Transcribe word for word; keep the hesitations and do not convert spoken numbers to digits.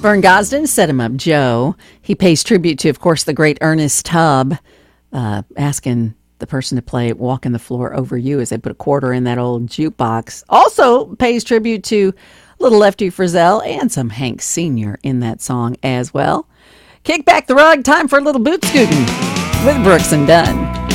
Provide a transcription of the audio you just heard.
Vern Gosdin, Set Him Up Joe. He pays tribute to, of course, the great Ernest Tubb, uh, asking the person to play Walking the Floor Over You as they put a quarter in that old jukebox. Also pays tribute to Little Lefty Frizzell and some Hank Senior in that song as well. Kick back the rug, time for a little boot scooting with Brooks and Dunn.